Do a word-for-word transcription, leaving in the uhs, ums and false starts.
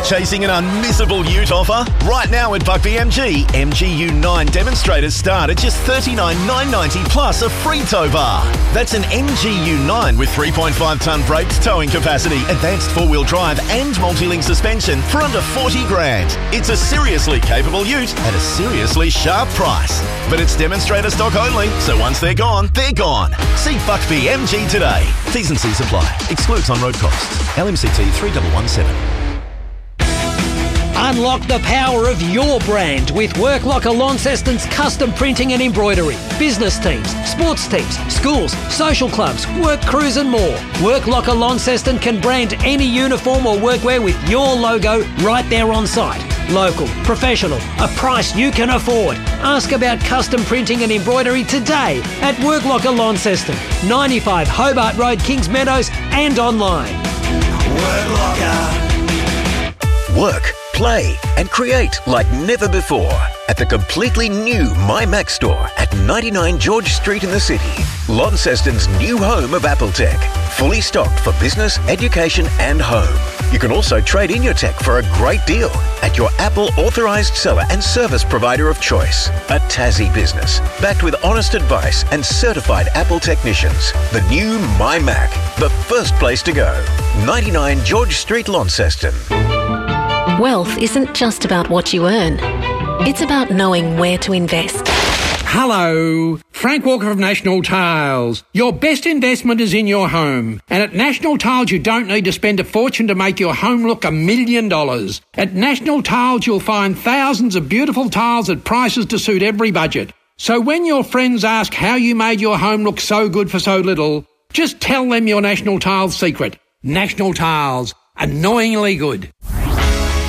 Chasing an unmissable ute offer? Right now at Buck B M G, M G U nine demonstrators start at just thirty-nine thousand nine hundred ninety plus a free tow bar. That's an M G U nine with three point five tonne brakes, towing capacity, advanced four-wheel drive and multi-link suspension for under forty grand. It's a seriously capable ute at a seriously sharp price. But it's demonstrator stock only, so once they're gone, they're gone. See Buck B M G today. T's and C's apply. Excludes on-road costs. L M C T three one one seven. Unlock the power of your brand with Worklocker Launceston's custom printing and embroidery. Business teams, sports teams, schools, social clubs, work crews and more. Worklocker Launceston can brand any uniform or workwear with your logo right there on site. Local, professional, a price you can afford. Ask about custom printing and embroidery today at Worklocker Launceston, ninety-five Hobart Road, Kings Meadows, and online. Worklocker. Work, play and create like never before at the completely new MyMac store at ninety-nine George Street in the city. Launceston's new home of Apple Tech. Fully stocked for business, education and home. You can also trade in your tech for a great deal at your Apple authorised seller and service provider of choice. A Tassie business, backed with honest advice and certified Apple technicians. The new MyMac, the first place to go. ninety-nine George Street, Launceston. Wealth isn't just about what you earn. It's about knowing where to invest. Hello, Frank Walker of National Tiles. Your best investment is in your home. And at National Tiles, you don't need to spend a fortune to make your home look a million dollars. At National Tiles, you'll find thousands of beautiful tiles at prices to suit every budget. So when your friends ask how you made your home look so good for so little, just tell them your National Tiles secret. National Tiles, annoyingly good.